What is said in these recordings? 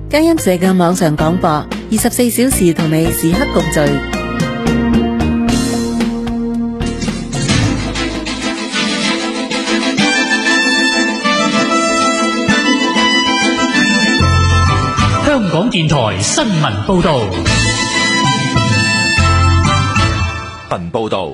佳音社嘅網上廣播，24小時同你時刻共聚。 香港電台新聞報道。 報道。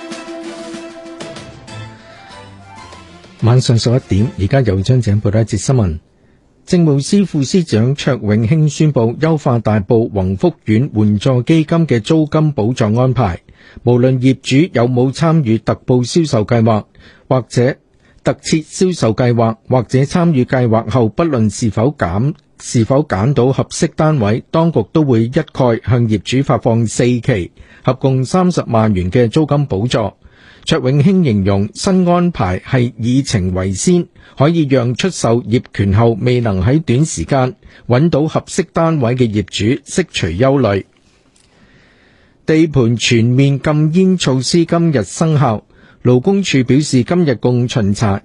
晚上11點，而家有張井報道一節新聞。政務司副司長卓永興宣布優化大埔宏福苑援助基金嘅租金補助安排，無論業主有冇參與特報銷售計劃或者特設銷售計劃，或者參與計劃後不論是否揀到合適單位，當局都會一概向業主發放4期合共30萬元嘅租金補助。卓永興形容新安排係以情為先，可以讓出售業權後未能喺短時間揾到合適單位嘅業主釋除憂慮。地盤全面禁煙措施今日生效，勞工處表示今日共巡查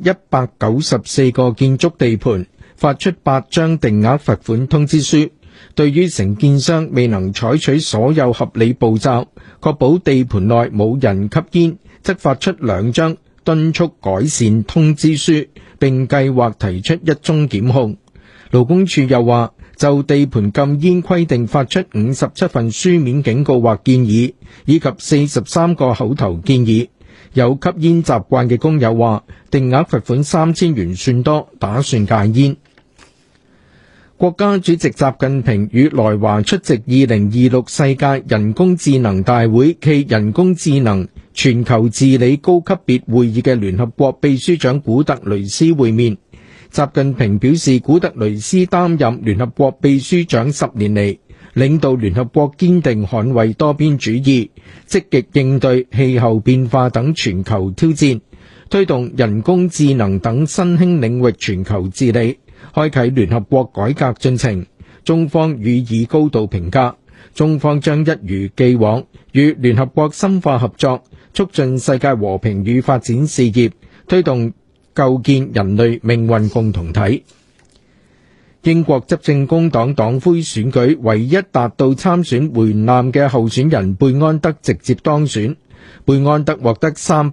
194個建築地盤，發出8張定額罰款通知書。對於承建商未能採取所有合理步驟，確保地盤內冇人吸煙，則發出2張敦促改善通知書，並計劃提出1宗檢控。勞工處又話，就地盤禁煙規定發出57份書面警告或建議，以及43個口頭建議。有吸煙習慣嘅工友話，定額罰款3000元算多，打算戒煙。國家主席習近平與來華出席2026世界人工智能大會暨人工智能全球治理高級別會議嘅聯合國秘書長古特雷斯會面。習近平表示，古特雷斯擔任聯合國秘書長10年嚟，領導聯合國堅定捍衛多邊主義，積極應對氣候變化等全球挑戰，推動人工智能等新興領域全球治理，開啟聯合國改革進程。中方予以高度評價，中方將一如既往與聯合國深化合作，促進世界和平與發展事業，推動構建人類命運共同體。英國執政工黨黨魁選舉唯一達到參選門檻嘅候選人貝安德直接當選，貝安德獲得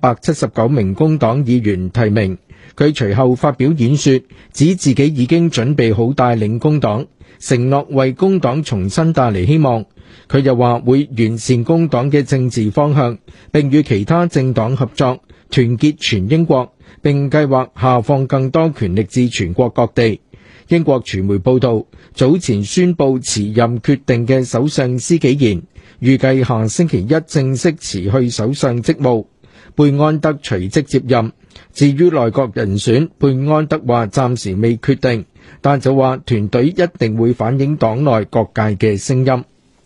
379名工黨議員提名。佢隨後發表演說，指自己已經準備好帶領工黨，承諾為工黨重新帶嚟希望。佢又話會完善工黨嘅政治方向，並與其他政黨合作，團結全英國，並計劃下放更多權力至全國各地。英國傳媒報道，早前宣布辭任決定嘅首相施紀賢，預計下星期一正式辭去首相職務。貝安德隨即接任。至於內閣人選，貝安德話暫時未決定，但就話團隊一定會反映黨內各界嘅聲音。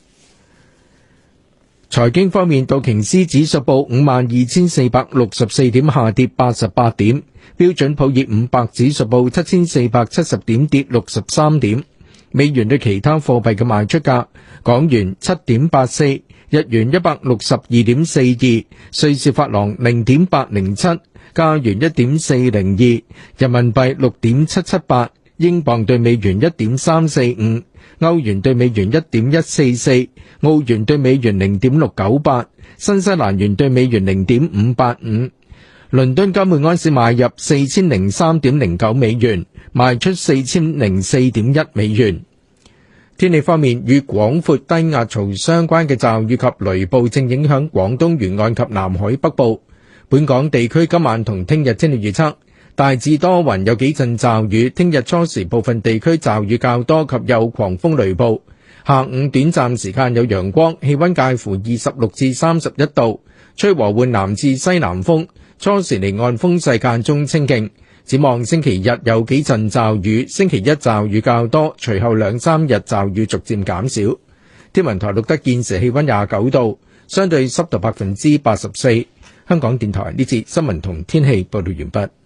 財經方面，道瓊斯指數報52,464點，下跌88點；標準普爾500指數報7,470點，跌63點。美元對其他貨幣嘅賣出價：港元7.84，日元162.42，瑞士法郎0.807。加元1.402，人民幣6.778，英鎊對美元1.345，歐元對美元1.144，澳元對美元0.698，新西蘭元對美元0.585。倫敦金每安士買入4003.09美元，賣出4004.1美元。天氣方面，與廣闊低壓槽相關嘅驟雨及雷暴正影響廣東沿岸及南海北部。本港地區今晚同聽日天氣預測，大致多雲，有幾陣驟雨。聽日初時部分地區驟雨較多及有狂風雷暴，下午短暫時間有陽光，氣溫介乎26至31度，吹和緩南至西南風，初時離岸風勢間中清勁。展望星期日有幾陣驟雨，星期一驟雨較多，隨後2-3日驟雨逐漸減少。天文台錄得現時氣溫29度，相對濕度84%。香港電台呢節新聞同天氣報道完畢。